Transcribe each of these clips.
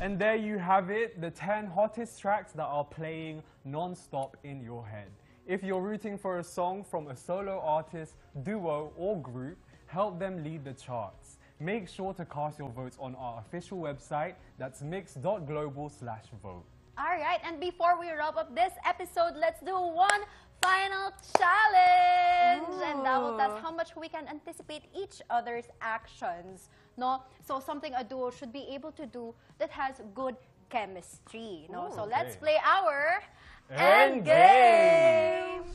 And there you have it, the 10 hottest tracks that are playing non-stop in your head. If you're rooting for a song from a solo artist, duo, or group, help them lead the charts. Make sure to cast your votes on our official website, that's mix.global/vote. Alright, and before we wrap up this episode, let's do one final challenge! Ooh. And that will test how much we can anticipate each other's actions. No? So something a duo should be able to do that has good chemistry. No? Ooh, so okay. let's play our Endgame!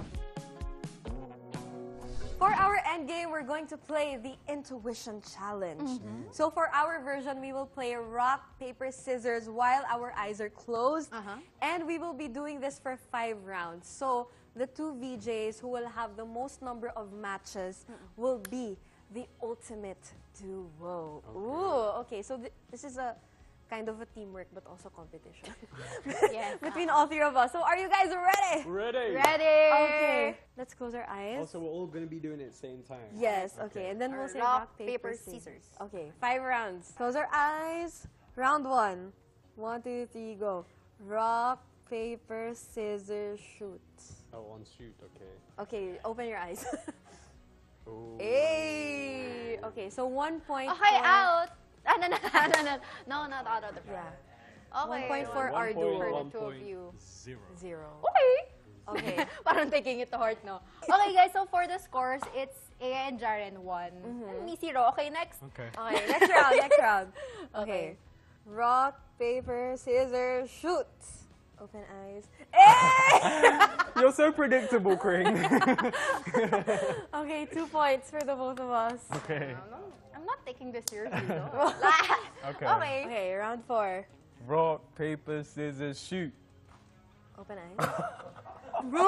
For our end game, we're going to play the Intuition Challenge. So for our version, we will play rock, paper, scissors while our eyes are closed. And we will be doing this for 5 rounds. So the 2 VJs who will have the most number of matches will be the ultimate duo. Okay. Ooh, okay. So this is a kind of a teamwork but also competition Yes. between all 3 of us. So are you guys ready? Ready? Ready? Okay. Let's close our eyes. Also, we're all going to be doing it at the same time. Yes, okay. And then we'll say Rock, paper, scissors. Okay, 5 rounds. Close our eyes. Round 1. 1, 2, 3, go. Rock, paper, scissors, shoot. Oh, on shoot, okay. Okay, open your eyes. Ooh. Hey! Okay, so 1 point. Okay, for, out! Ah, no, not out of the Yeah. Okay. 1 point for One our point, duo. For the 1 two of point, you. 0. 0. Okay. Okay. Parang taking it to heart, no? Okay, guys, so for the scores, it's Aya and Jaren 1. And me 0. Okay, next. Okay. Okay, next round, next round. Okay. Okay. Rock, paper, scissors, shoot. Open eyes. Hey! You're so predictable, Kring. Okay, 2 points for the both of us. Okay. I'm not taking this seriously, no? Okay. Okay. Okay, round 4. Rock, paper, scissors, shoot. Open eyes. Bro!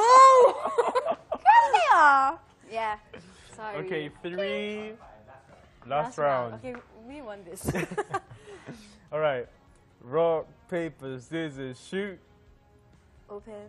Yeah. Sorry. Okay, 3. Last round. Okay, we won this. All right. Rock, paper, scissors, shoot. Open.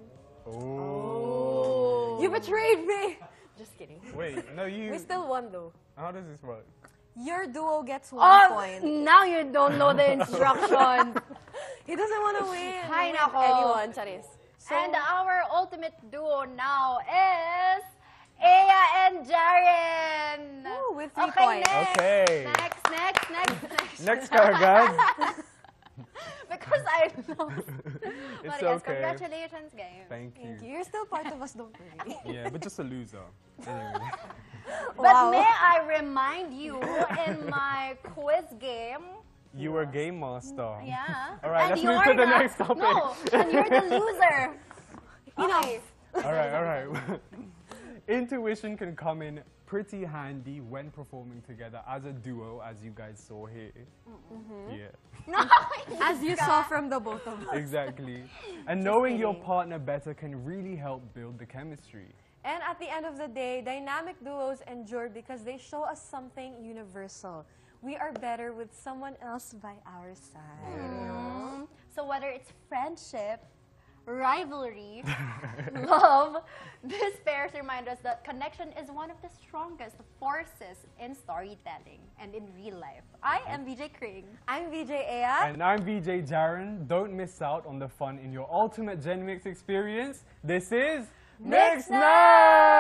Oh. You betrayed me! Just kidding. Wait, no, you. We still won though. How does this work? Your duo gets 1 Oh, point. now you don't know the instructions. He doesn't want to win. Hay with nako. anyone, Charis. So, And our ultimate duo now is Aya and Jaren. Ooh, with 3 Okay, points. next. Okay. Next. Next card, guys. Because I lost. It's But yes, okay. congratulations, guys. Thank you. Thank you. You're still part of us, don't worry. Yeah, but just a loser. Anyway. But Wow. may I remind you, in my quiz game, You were game master. yeah. All right, and let's you move are to the not- next topic. No, and you're the loser. Okay. All right. Intuition can come in pretty handy when performing together as a duo, as you guys saw here. Yeah, No. As you saw from the both of us. exactly. And knowing your kidding. partner better can really help build the chemistry. And at the end of the day, dynamic duos endure because they show us something universal. We are better with someone else by our side. So whether it's friendship, rivalry, love, these pairs remind us that connection is one of the strongest forces in storytelling and in real life. I am VJ Kring. I'm VJ Aya. And I'm VJ Jaren. Don't miss out on the fun in your ultimate Gen Mix experience. This is Mix Mix Night!